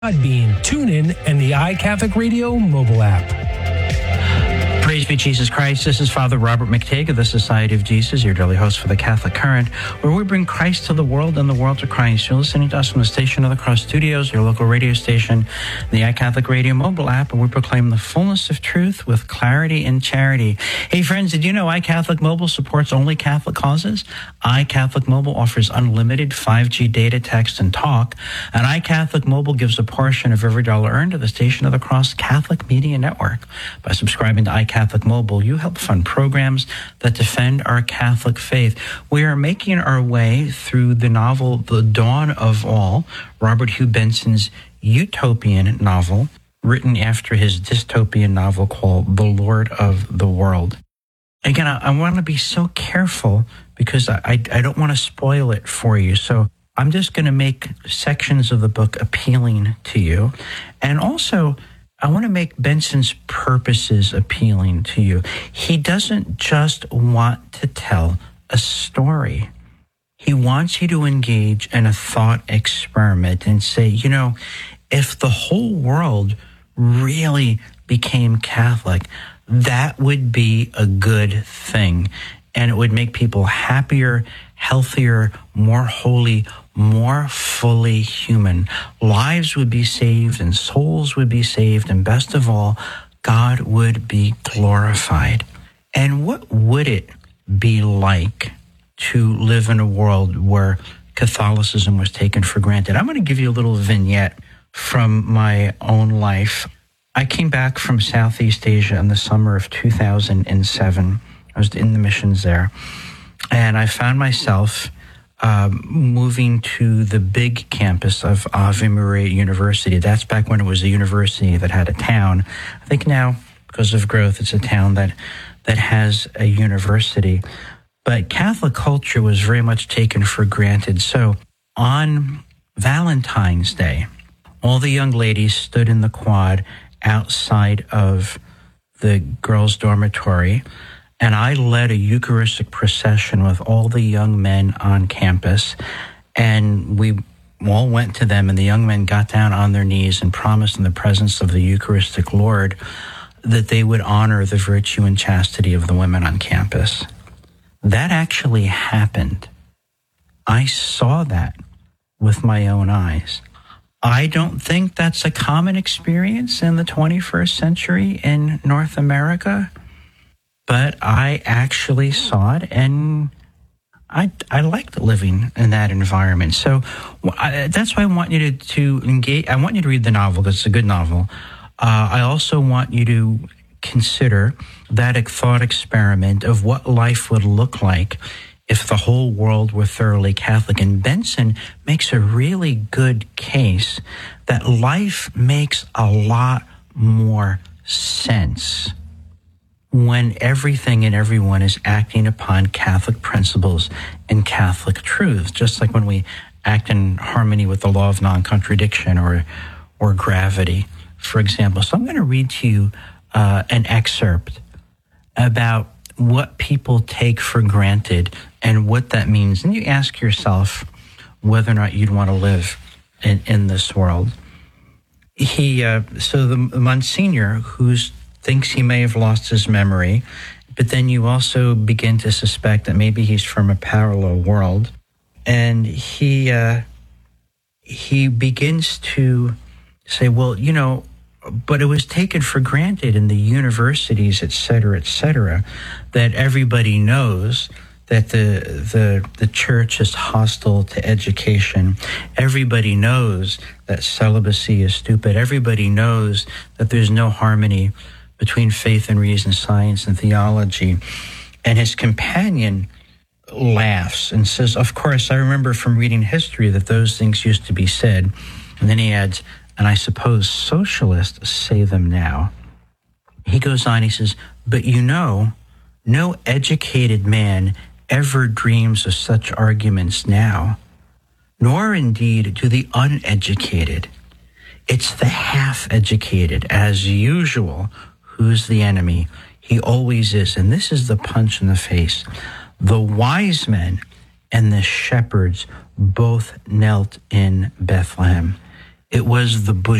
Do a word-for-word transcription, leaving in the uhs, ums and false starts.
Podbean, TuneIn, and the iCatholic Radio mobile app. Praise be Jesus Christ. This is Father Robert McTague of the Society of Jesus, your daily host for the Catholic Current, where we bring Christ to the world and the world to Christ. You're listening to us from the Station of the Cross Studios, your local radio station, the iCatholic Radio mobile app, and we proclaim the fullness of truth with clarity and charity. Hey, friends, did you know iCatholic Mobile supports only Catholic causes? iCatholic Mobile offers unlimited five G data, text, and talk, and iCatholic Mobile gives a portion of every dollar earned to the Station of the Cross Catholic Media Network. By subscribing to iCatholic Catholic Mobile, you help fund programs that defend our Catholic faith. We are making our way through the novel The Dawn of All, Robert Hugh Benson's utopian novel, written after his dystopian novel called The Lord of the World. Again, I, I want to be so careful because I, I, I don't want to spoil it for you. So I'm just going to make sections of the book appealing to you. And also, I want to make Benson's purposes appealing to you. He doesn't just want to tell a story. He wants you to engage in a thought experiment and say, you know, if the whole world really became Catholic, that would be a good thing. And it would make people happier, healthier, more holy, more fully human. Lives would be saved and souls would be saved. And best of all, God would be glorified. And what would it be like to live in a world where Catholicism was taken for granted? I'm going to give you a little vignette from my own life. I came back from Southeast Asia in the summer of two thousand seven. I was in the missions there. And I found myself Um, moving to the big campus of Ave Maria University. That's back when it was a university that had a town. I think now, because of growth, it's a town that that has a university. But Catholic culture was very much taken for granted. So on Valentine's Day, all the young ladies stood in the quad outside of the girls' dormitory, and I led a Eucharistic procession with all the young men on campus. And we all went to them, and the young men got down on their knees and promised in the presence of the Eucharistic Lord that they would honor the virtue and chastity of the women on campus. That actually happened. I saw that with my own eyes. I don't think that's a common experience in the twenty-first century in North America. But I actually saw it, and I I liked living in that environment. So I, that's why I want you to, to engage. I want you to read the novel because it's a good novel. Uh, I also want you to consider that thought experiment of what life would look like if the whole world were thoroughly Catholic. And Benson makes a really good case that life makes a lot more sense when everything and everyone is acting upon Catholic principles and Catholic truths, just like when we act in harmony with the law of non-contradiction or or gravity, for example. So I'm going to read to you uh, an excerpt about what people take for granted and what that means. And you ask yourself whether or not you'd want to live in, in this world. He, uh, so the Monsignor, who's thinks he may have lost his memory, but then you also begin to suspect that maybe he's from a parallel world. And he uh, he begins to say, well, you know, but it was taken for granted in the universities, et cetera, et cetera, that everybody knows that the the the church is hostile to education. Everybody knows that celibacy is stupid. Everybody knows that there's no harmony between faith and reason, science and theology. And his companion laughs and says, of course, I remember from reading history that those things used to be said. And then he adds, and I suppose socialists say them now. He goes on, he says, but you know, no educated man ever dreams of such arguments now, nor indeed do the uneducated. It's the half-educated, as usual, who's the enemy. He always is. And this is the punch in the face. The wise men and the shepherds both knelt in Bethlehem. It was the